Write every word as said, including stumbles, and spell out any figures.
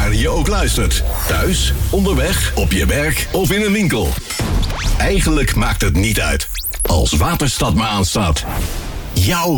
waar je ook luistert. Thuis, onderweg, op je werk of in een winkel. Eigenlijk maakt het niet uit. Als Waterstad maar aanstaat. Jouw